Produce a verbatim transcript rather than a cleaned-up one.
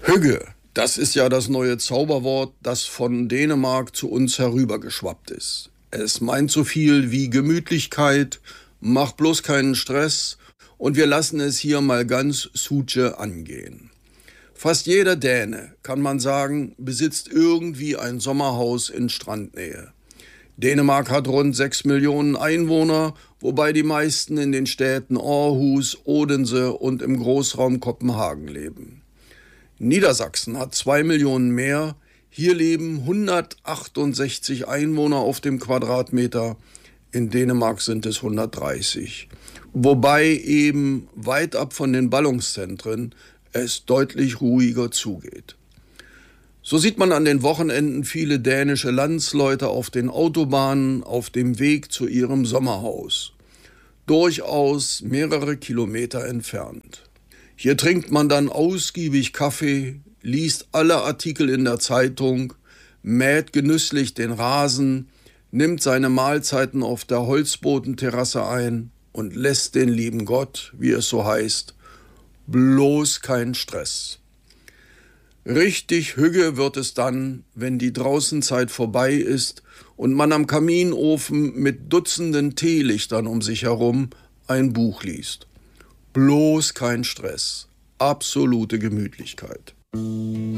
Hygge, das ist ja das neue Zauberwort, das von Dänemark zu uns herübergeschwappt ist. Es meint so viel wie Gemütlichkeit, mach bloß keinen Stress und wir lassen es hier mal ganz Suche angehen. Fast jeder Däne, kann man sagen, besitzt irgendwie ein Sommerhaus in Strandnähe. Dänemark hat rund sechs Millionen Einwohner, wobei die meisten in den Städten Aarhus, Odense und im Großraum Kopenhagen leben. Niedersachsen hat zwei Millionen mehr, hier leben hundertachtundsechzig Einwohner auf dem Quadratmeter, in Dänemark sind es hundertdreißig. Wobei eben weit ab von den Ballungszentren es deutlich ruhiger zugeht. So sieht man an den Wochenenden viele dänische Landsleute auf den Autobahnen auf dem Weg zu ihrem Sommerhaus, durchaus mehrere Kilometer entfernt. Hier trinkt man dann ausgiebig Kaffee, liest alle Artikel in der Zeitung, mäht genüsslich den Rasen, nimmt seine Mahlzeiten auf der Holzbodenterrasse ein und lässt den lieben Gott, wie es so heißt, bloß kein Stress. Richtig Hygge wird es dann, wenn die Draußenzeit vorbei ist und man am Kaminofen mit Dutzenden Teelichtern um sich herum ein Buch liest. Bloß kein Stress, absolute Gemütlichkeit.